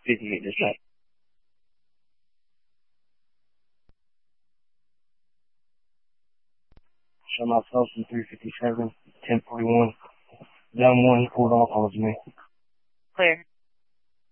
58 this night. Show myself from 357, 1041. Down one, hold on, calls me. Clear.